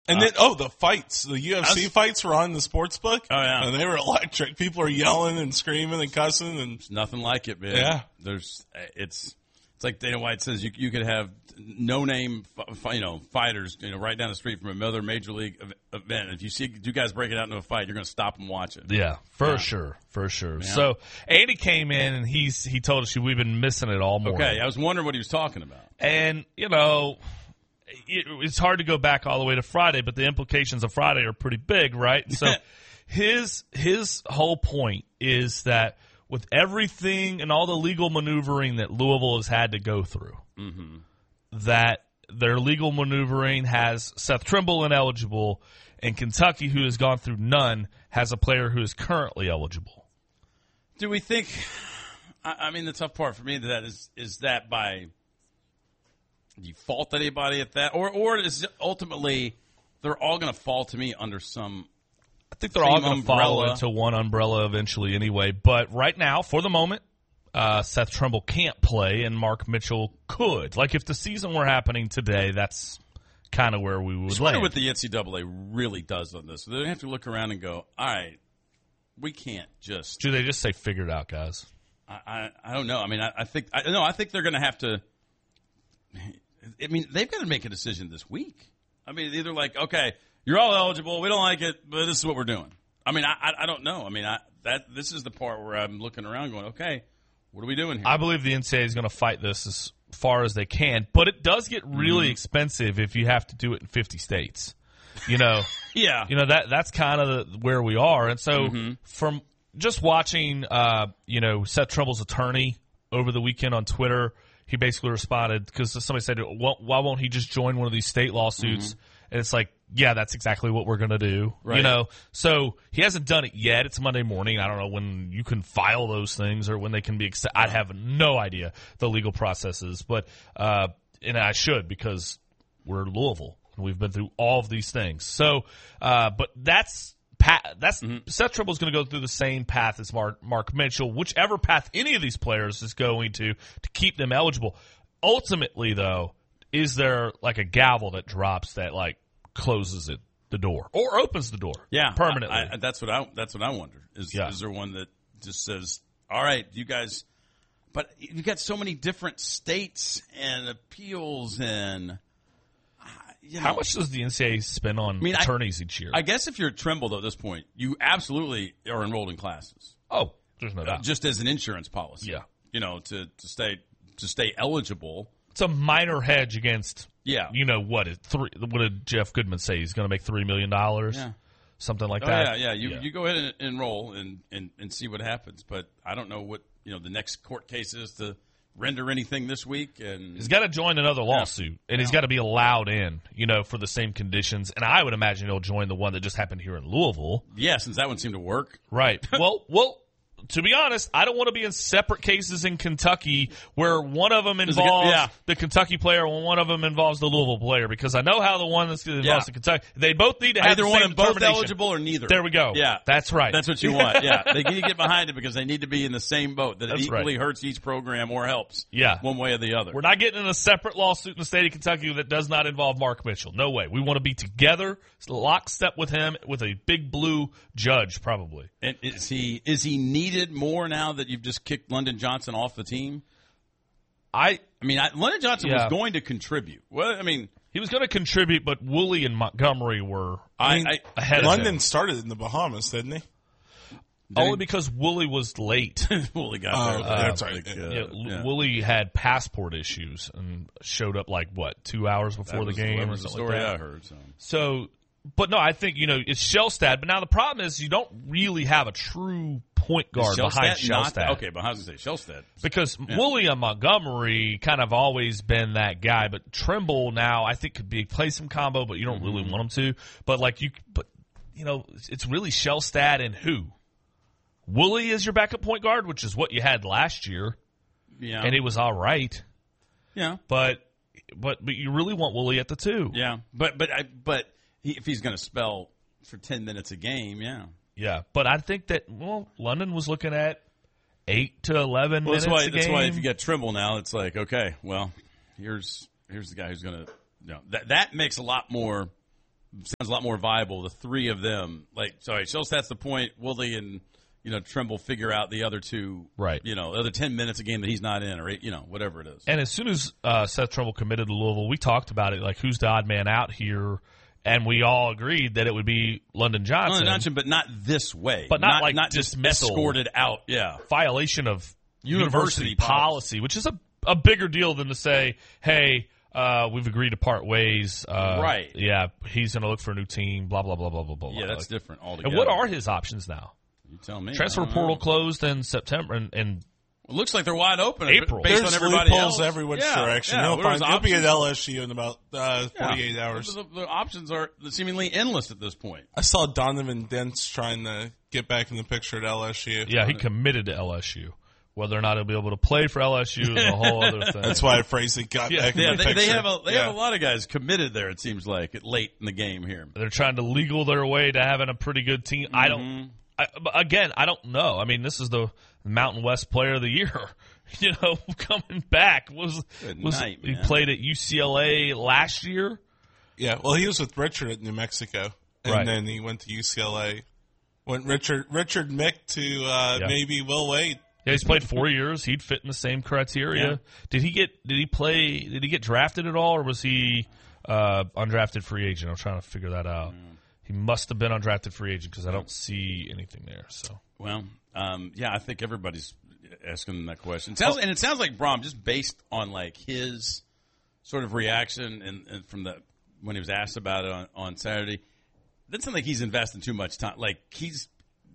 And then, the fights, the UFC fights were on the sports book. Oh, yeah. And they were electric. People are yelling and screaming and cussing. And There's nothing like it, man. Yeah. It's like Dana White says, you could have no-name, fighters, right down the street from another major league event. If you see you guys break it out into a fight, you're going to stop and watch it. Yeah, for sure. Yeah. So Andy came in and he told us we've been missing it all morning. Okay, I was wondering what he was talking about. And, it's hard to go back all the way to Friday, but the implications of Friday are pretty big, right? So his whole point is that with everything and all the legal maneuvering that Louisville has had to go through, that their legal maneuvering has Seth Trimble ineligible, and Kentucky, who has gone through none, has a player who is currently eligible. Do we think – I mean, the tough part for me to that is that by – do you fault anybody at that? Or is it ultimately they're all going to fall to me under some – I think they're all going to fall into one umbrella eventually anyway. But right now, for the moment, Seth Trimble can't play and Mark Mitchell could. Like if the season were happening today, that's kind of where we would land. I wonder what the NCAA really does on this. They have to look around and go, all right, we can't just – Do they just say figure it out, guys? I don't know. I mean, I think they're going to have to – I mean, they've got to make a decision this week. I mean, either like, okay, you're all eligible, we don't like it, but this is what we're doing. I mean, I don't know. I mean, this is the part where I'm looking around going, okay, what are we doing here? I believe the NCAA is going to fight this as far as they can, but it does get really expensive if you have to do it in 50 states. Yeah. That's kind of where we are. And so from just watching, Seth Trimble's attorney over the weekend on Twitter, he basically responded because somebody said, why won't he just join one of these state lawsuits? And it's like, yeah, that's exactly what we're going to do. Right. So he hasn't done it yet. It's Monday morning. I don't know when you can file those things or when they can be I have no idea the legal processes, but and I should because we're Louisville and we've been through all of these things. So, but that's Seth Trimble's going to go through the same path as Mark Mitchell, whichever path any of these players is going to keep them eligible. Ultimately, though, is there like a gavel that drops that like closes the door or opens the door? Permanently. That's what I wonder. Is there one that just says, "All right, you guys," but you've got so many different states and appeals and. How much does the NCAA spend on attorneys each year? I guess if you're Trimble, though, at this point, you absolutely are enrolled in classes. Oh, there's no doubt. Just as an insurance policy. Yeah. To stay eligible. It's a minor hedge against, what did Jeff Goodman say? He's going to make $3 million? Yeah. Something like that? Yeah. You go ahead and enroll and see what happens. But I don't know what, the next court case is to render anything this week. And he's got to join another lawsuit, and he's got to be allowed in, for the same conditions. And I would imagine he'll join the one that just happened here in Louisville. Yeah, since that one seemed to work. Right. Well, to be honest, I don't want to be in separate cases in Kentucky where one of them involves the Kentucky player and one of them involves the Louisville player, because I know how the one that involves the Kentucky, they both need to have either the one same of both determination. eligible or neither. There we go. Yeah. That's right. That's what you want. Yeah. They need to get behind it because they need to be in the same boat, that it equally hurts each program or helps one way or the other. We're not getting in a separate lawsuit in the state of Kentucky that does not involve Mark Mitchell. No way. We want to be together, lockstep with him, with a big blue judge probably. And is he needed more now that you've just kicked London Johnson off the team? London Johnson was going to contribute. Well, he was going to contribute, but Woolley and Montgomery were ahead of him. London started in the Bahamas, didn't he? Only because Woolley was late. Woolley got there. That's right. Woolley had passport issues and showed up 2 hours before the game. That was the story I heard. So, but no, I think it's Shellstad. But now the problem is you don't really have a true point guard behind Shellstad. Okay, but how does it say Shellstad? Because Woolley and Montgomery kind of always been that guy, but Trimble now I think could play some combo, but you don't really want him to. But it's really Shellstad and who? Woolley is your backup point guard, which is what you had last year. Yeah, and it was all right. Yeah, but you really want Woolley at the 2. Yeah, but if he's going to spell for 10 minutes a game, yeah. But I think that London was looking at 8 to 11 minutes a game. That's why if you get Trimble now, it's like, okay, well, here's the guy who's going to. That makes a lot more sounds a lot more viable. The three of them, Shellstats the point. Willie and Trimble figure out the other two, right? The other 10 minutes a game that he's not in, or whatever it is. And as soon as Seth Trimble committed to Louisville, we talked about it, like who's the odd man out here, and we all agreed that it would be London Johnson. But not this way. But not just dismissal. Escorted out. Yeah, violation of university policy, which is a bigger deal than to say, hey. We've agreed to part ways. Right. Yeah, he's going to look for a new team, blah, blah, blah, blah, blah, blah. Yeah, that's different altogether. And what are his options now? You tell me. Transfer portal closed in September. And it looks like they're wide open. April. Based There's on everybody loopholes else. every which direction. Yeah, He'll be at LSU in about 48 hours. The options are seemingly endless at this point. I saw Donovan Dent's trying to get back in the picture at LSU. Yeah, he committed to LSU. Whether or not he'll be able to play for LSU is a whole other thing. That's why I phrased it. Got back in the picture. They have a lot of guys committed there. It seems like late in the game here. They're trying to legal their way to having a pretty good team. Mm-hmm. I don't know. I mean, this is the Mountain West Player of the Year. Coming back he played at UCLA last year. Yeah, well, he was with Richard at New Mexico, and then he went to UCLA. Went Richard Mick to maybe Will Wade. Yeah, he's played 4 years. He'd fit in the same criteria. Yeah. Did he get drafted at all, or was he undrafted free agent? I'm trying to figure that out. He must have been undrafted free agent because I don't see anything there. So, well, I think everybody's asking that question. It sounds like Brom, just based on like his sort of reaction and from when he was asked about it on Saturday, doesn't sound like he's investing too much time. Like this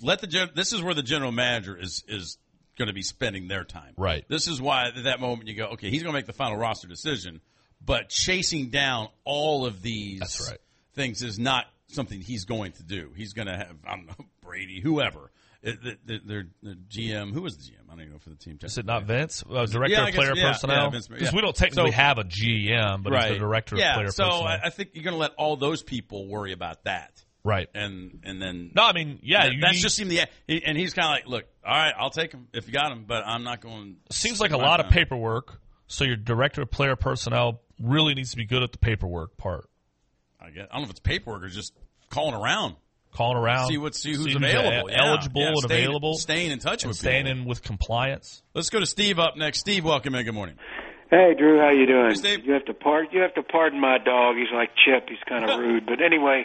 is where the general manager is going to be spending their time. Right. This is why at that moment you go, okay, he's going to make the final roster decision, but chasing down all of these things is not something he's going to do. He's going to have, I don't know, Brady, whoever. The GM, who was the GM? I don't even know for the team. Is it not Vince? Director of Player Personnel? Because we don't technically have a GM, but he's the Director of Player Personnel. So I think you're going to let all those people worry about that. Right. And then. No, I mean, yeah. That's just seemed and he's kind of like, look, all right, I'll take him if you got him, but I'm not going. Seems like a lot of paperwork. So your Director of Player Personnel really needs to be good at the paperwork part. I don't know if it's paperwork or just calling around. See who's available. Eligible and available. Staying in touch with people. Staying in with compliance. Let's go to Steve up next. Steve, welcome in. Good morning. Hey, Drew, how you doing? Hey, Steve. You have to pardon my dog. He's like Chip. He's kind of rude. But anyway,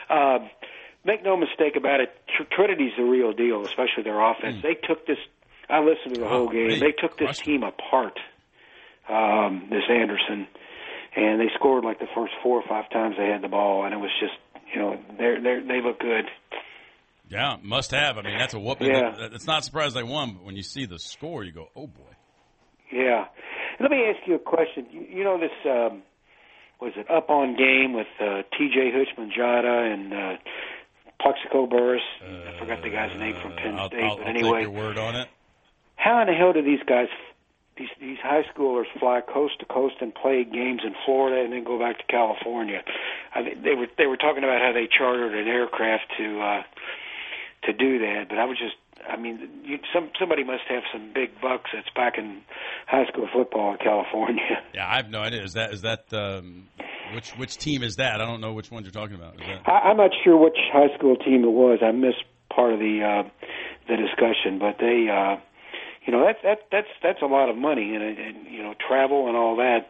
make no mistake about it. Trinity's the real deal, especially their offense. They took this. I listened to the whole game. They took this team apart. This Anderson, and they scored like the first 4 or 5 times they had the ball, and it was just, they look good. Yeah, must have. I mean, that's a whooping. Yeah. It's not surprised they won, but when you see the score, you go, oh boy. Yeah. Let me ask you a question. You know this, was it Up On Game with T.J. Houshmandzadeh and Plaxico Burress? I forgot the guy's name from Penn State. I'll anyway, take your word on it. How in the hell do these guys, these high schoolers, fly coast to coast and play games in Florida and then go back to California? They were talking about how they chartered an aircraft to do that, but somebody must have some big bucks that's back in high school football in California. Yeah, I have no idea. Is that which team is that? I don't know which ones you're talking about. I'm not sure which high school team it was. I missed part of the discussion, but they, that's a lot of money and travel and all that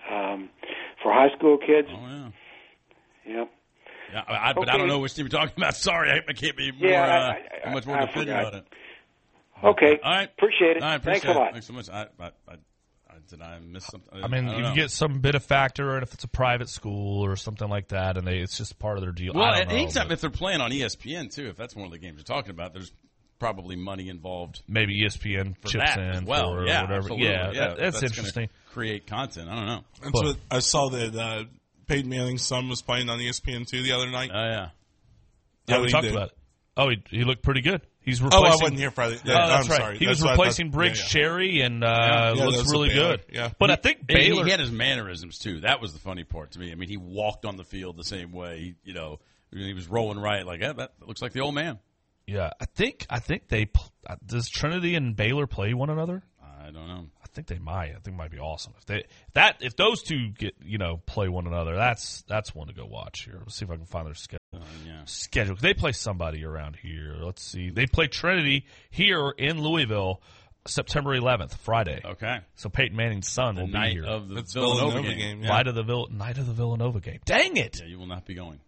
for high school kids. Oh yeah. Yep. Yeah, but I don't know which team you're talking about. Sorry, I can't be more much more definitive about it. Okay. All right. Appreciate it. All right, Thanks a lot. Thanks so much. Did I miss something? I mean, you get some bit of factor, and if it's a private school or something like that, and it's just part of their deal. Well, I don't know, anytime if they're playing on ESPN too, if that's one of the games you're talking about, there's probably money involved. Maybe ESPN chips in as well. for yeah, whatever. Absolutely. Yeah, that's interesting. Create content. I don't know. That's what I saw that Peyton Manning's son was playing on ESPN2 the other night. Oh yeah. Yeah, we talked about it. Oh, he looked pretty good. He's replacing. I wasn't here Friday. Yeah, that's I'm right. sorry. He was replacing Briggs Cherry and looks really good. Yeah. But I think Baylor. He had his mannerisms too. That was the funny part to me. I mean, he walked on the field the same way. He was rolling right. Like that looks like the old man. Yeah, I think they does Trinity and Baylor play one another? I don't know. think they might. I think it might be awesome if those two get play one another. That's one to go watch here. Let's see if I can find their schedule. They play somebody around here. Let's see. They play Trinity here in Louisville, September 11th, Friday. Okay. So Peyton Manning's son will be here. Of the Villanova game. Yeah. Night of the Villanova game. Dang it! Yeah, you will not be going.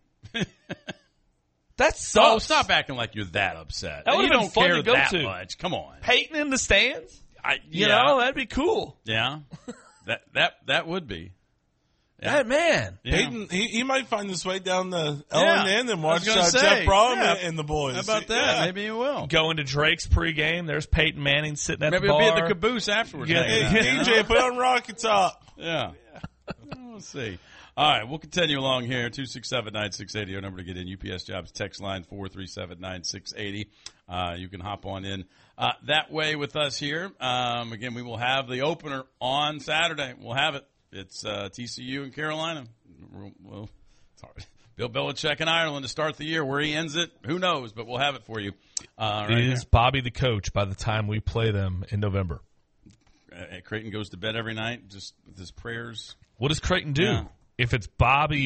That sucks. Oh, stop acting like you're that upset. That would have been fun to go that to. Much. Come on. Peyton in the stands? That'd be cool. Yeah. that would be. Yeah. That man. Yeah. Peyton, he might find his way down the L&N and watch Jeff Brom and the boys. How about that? Yeah. Maybe he will. Go into Drake's pregame. There's Peyton Manning sitting at the bar. Maybe he'll be at the caboose afterwards. Yeah. DJ, put on Rocky Top. Yeah. We'll see. All right, we'll continue along here. 267-9680, our number to get in. UPS Jobs text line 437-9680. You can hop on in that way with us here. Again, we will have the opener on Saturday. We'll have it. It's TCU and Carolina. Well, it's hard. Bill Belichick in Ireland to start the year. Where he ends it, who knows? But we'll have it for you. Is Bobby the coach by the time we play them in November? Creighton goes to bed every night just with his prayers. What does Creighton do? Yeah. If it's Bobby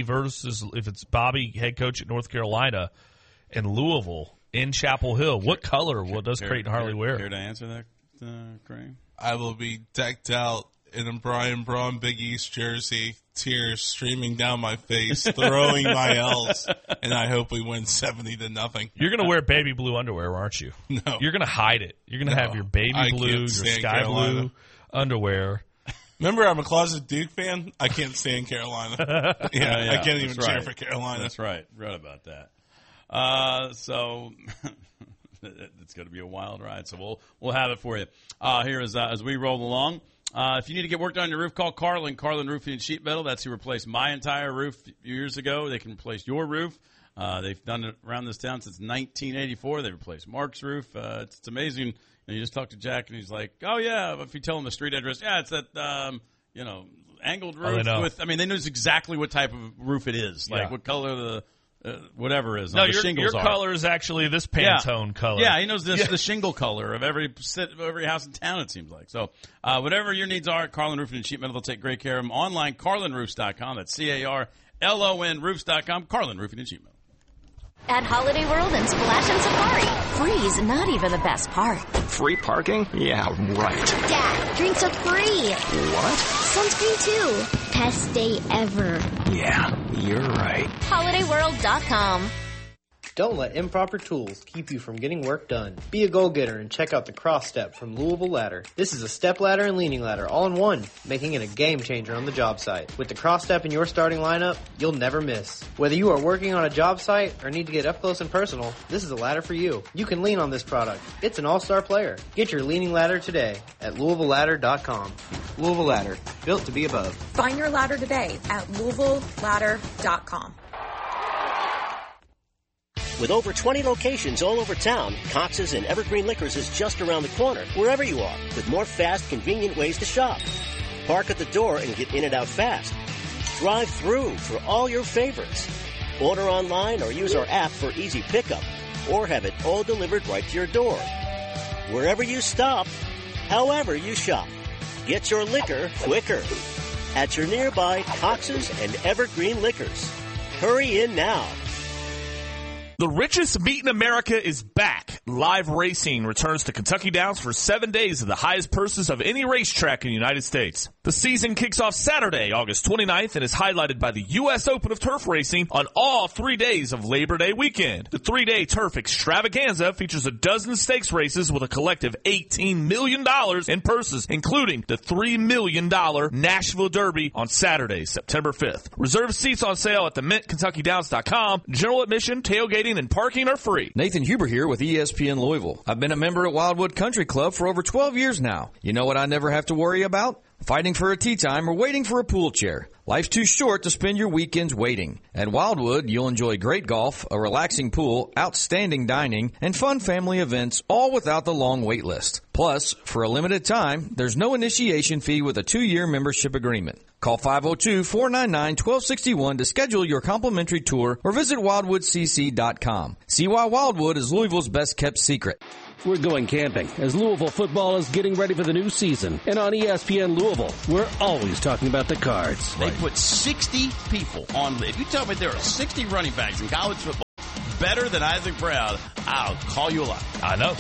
head coach at North Carolina and Louisville in Chapel Hill, what color does Creighton Harley wear? Care to answer that, Creighton? I will be decked out in a Brian Braun Big East jersey, tears streaming down my face, throwing my L's, and I hope we win 70-0. You're going to wear baby blue underwear, aren't you? No. You're going to hide it. You're going to have your baby blue, your sky blue underwear. Remember, I'm a closet Duke fan. I can't stand Carolina. I can't even cheer for Carolina. That's right. Right about that. So it's going to be a wild ride. So we'll have it for you here as we roll along. If you need to get work done on your roof, call Carlin Roofing and Sheet Metal. That's who replaced my entire roof years ago. They can replace your roof. They've done it around this town since 1984. They replaced Mark's roof. It's amazing. And you just talk to Jack, and he's like, "Oh yeah." If you tell him the street address, it's that angled roof. They know exactly what type of roof it is, like what color the whatever is. No, the shingles your color is actually this Pantone color. Yeah, he knows the shingle color of every house in town. It seems like so. Whatever your needs are, Carlin Roofing and Sheet Metal, they'll take great care of them. Online, CarlinRoofs.com. That's CarLon Roofs.com. Carlin Roofing and Sheet Metal. At Holiday World and Splash and Safari, free's not even the best part. Free parking? Yeah, right. Dad, drinks are free. What? Sunscreen, too. Best day ever. Yeah, you're right. HolidayWorld.com. Don't let improper tools keep you from getting work done. Be a go-getter and check out the Cross Step from Louisville Ladder. This is a step ladder and leaning ladder all in one, making it a game changer on the job site. With the Cross Step in your starting lineup, you'll never miss. Whether you are working on a job site or need to get up close and personal, this is a ladder for you. You can lean on this product. It's an all-star player. Get your leaning ladder today at LouisvilleLadder.com. Louisville Ladder, built to be above. Find your ladder today at LouisvilleLadder.com. With over 20 locations all over town, Cox's and Evergreen Liquors is just around the corner, wherever you are, with more fast, convenient ways to shop. Park at the door and get in and out fast. Drive through for all your favorites. Order online or use our app for easy pickup, or have it all delivered right to your door. Wherever you stop, however you shop, get your liquor quicker. At your nearby Cox's and Evergreen Liquors. Hurry in now. The richest meet in America is back. Live racing returns to Kentucky Downs for 7 days of the highest purses of any racetrack in the United States. The season kicks off Saturday, August 29th, and is highlighted by the U.S. Open of Turf Racing on all 3 days of Labor Day weekend. The 3-day Turf Extravaganza features a dozen stakes races with a collective $18 million in purses, including the $3 million Nashville Derby on Saturday, September 5th. Reserve seats on sale at theMintKentuckyDowns.com. General admission, tailgating, and parking are free. Nathan Huber here with ESPN Louisville. I've been a member at Wildwood Country Club for over 12 years now. You know what I never have to worry about? Fighting for a tee time or waiting for a pool chair. Life's too short to spend your weekends waiting. At Wildwood, you'll enjoy great golf, a relaxing pool, outstanding dining, and fun family events, all without the long wait list. Plus, for a limited time, there's no initiation fee with a 2-year membership agreement. Call 502-499-1261 to schedule your complimentary tour or visit wildwoodcc.com. See why Wildwood is Louisville's best-kept secret. We're going camping as Louisville football is getting ready for the new season. And on ESPN Louisville, we're always talking about the Cards. They put 60 people on. If you tell me there are 60 running backs in college football better than Isaac Brown, I'll call you a lie. I know.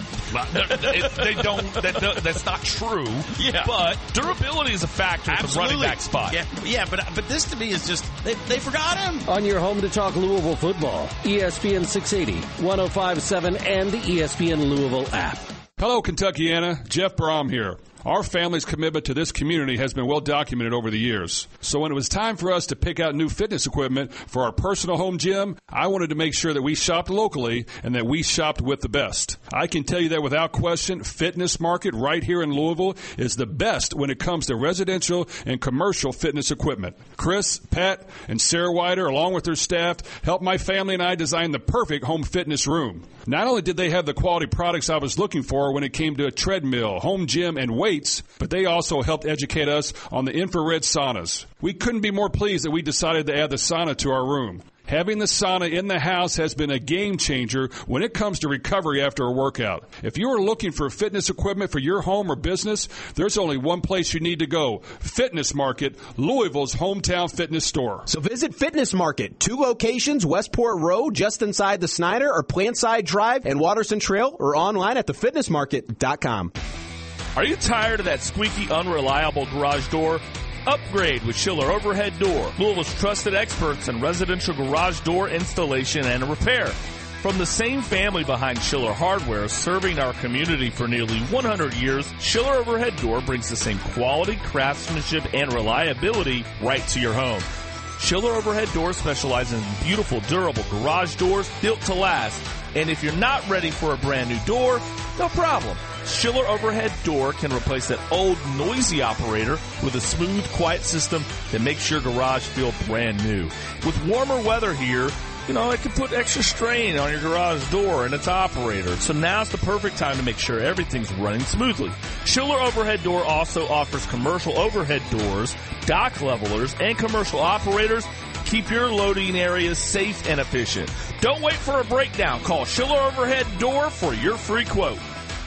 They don't. That's not true. Yeah. But durability is a factor at the running back spot. Yeah. But this to me is just they forgot him. On your home to talk Louisville football, ESPN 680, 105.7, and the ESPN Louisville app. Hello, Kentuckiana. Jeff Brom here. Our family's commitment to this community has been well documented over the years. So when it was time for us to pick out new fitness equipment for our personal home gym, I wanted to make sure that we shopped locally and that we shopped with the best. I can tell you that without question, Fitness Market right here in Louisville is the best when it comes to residential and commercial fitness equipment. Chris, Pat, and Sarah Wider, along with their staff, helped my family and I design the perfect home fitness room. Not only did they have the quality products I was looking for when it came to a treadmill, home gym, and weights, but they also helped educate us on the infrared saunas. We couldn't be more pleased that we decided to add the sauna to our room. Having the sauna in the house has been a game changer when it comes to recovery after a workout. If you are looking for fitness equipment for your home or business, there's only one place you need to go. Fitness Market, Louisville's hometown fitness store. So visit Fitness Market, 2 locations, Westport Road, just inside the Snyder, or Plantside Drive and Watterson Trail, or online at thefitnessmarket.com. Are you tired of that squeaky, unreliable garage door? Upgrade with Schiller Overhead Door, Louisville's trusted experts in residential garage door installation and repair. From the same family behind Schiller Hardware, serving our community for nearly 100 years, Schiller Overhead Door brings the same quality, craftsmanship, and reliability right to your home. Schiller Overhead Door specializes in beautiful, durable garage doors built to last. And if you're not ready for a brand new door, no problem. Schiller Overhead Door can replace that old, noisy operator with a smooth, quiet system that makes your garage feel brand new. With warmer weather here, it can put extra strain on your garage door and its operator. So now's the perfect time to make sure everything's running smoothly. Schiller Overhead Door also offers commercial overhead doors, dock levelers, and commercial operators. Keep your loading areas safe and efficient. Don't wait for a breakdown. Call Schiller Overhead Door for your free quote.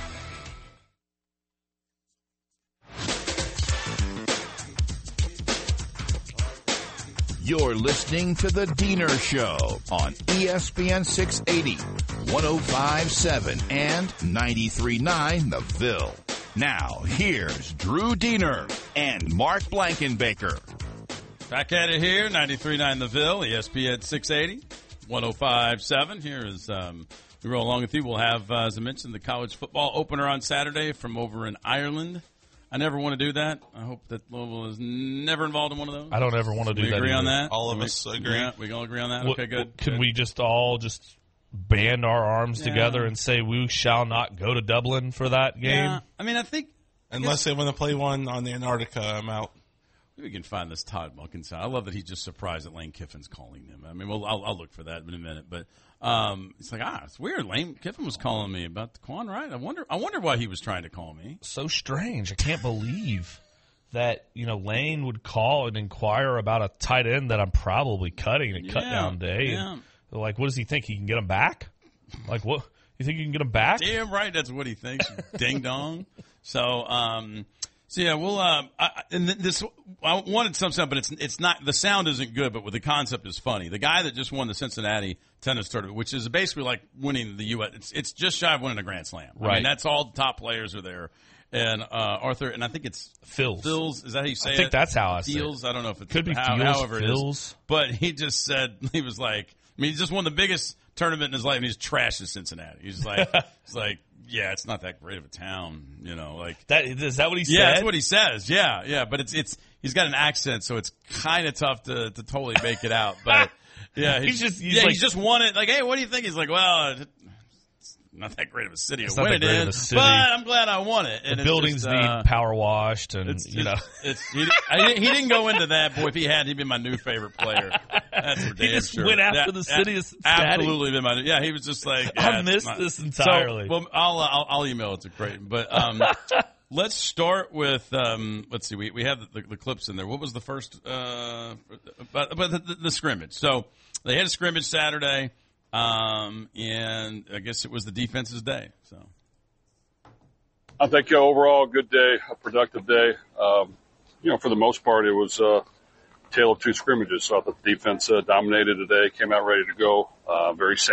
You're listening to The Diener Show on ESPN 680, 105.7, and 93.9 The Ville. Now, here's Drew Diener and Mark Blankenbaker. Back at it here, 93.9 The Ville, ESPN 680, 105.7. Here is, we roll along with you. We'll have, as I mentioned, the college football opener on Saturday from over in Ireland. I never want to do that. I hope that Louisville is never involved in one of those. I don't ever want to do that. We agree on that? All of us agree. Yeah, we all agree on that? Okay, good. Can we just all band our arms together and say we shall not go to Dublin for that game? Yeah, I mean, I think... Unless they want to play one on the Antarctica, I'm out. We can find this Todd Muckins. I love that he's just surprised that Lane Kiffin's calling him. I mean, I'll look for that in a minute. But it's like, it's weird. Lane Kiffin was calling me about the Quan Wright. I wonder why he was trying to call me. So strange. I can't believe that Lane would call and inquire about a tight end that I'm probably cutting at cut down day. Yeah. And, like, what does he think? He can get him back? Like, what? You think you can get him back? Damn right, that's what he thinks. Ding dong. So yeah, we'll. I wanted something, but it's not. The sound isn't good, but the concept is funny. The guy that just won the Cincinnati tennis tournament, which is basically like winning the U.S. It's just shy of winning a Grand Slam. Right. I mean, that's all the top players are there. And Arthur, and I think it's Fils. Fils, is that how you say it? I think that's how I say it. Fils, I don't know if it's could be however Fils. it is. But he just said, he was like, he just won the biggest tournament in his life, and he's trashed Cincinnati. He's like, yeah, it's not that great of a town, like that. Is that what he said? Yeah, that's what he says. Yeah, but it's he's got an accent, so it's kind of tough to totally make it out. But yeah, he's just won it. Like, hey, what do you think? He's like, well, not that great of a city It's to not win that it great in, of a city. but I'm glad I won it. And The buildings need power washed, and he didn't go into that. Boy, if he had, he'd be my new favorite player. That's for damn He just sure. went after the city of Cincinnati. Absolutely been my. Yeah, he was just like, I missed this entirely. So, well, I'll email it to Creighton, but let's start with let's see. We have the clips in there. What was the first? But the scrimmage. So they had a scrimmage Saturday. And I guess it was the defense's day. So I think overall a good day, a productive day. For the most part, it was a tale of two scrimmages. So I thought the defense dominated today, came out ready to go, very sound.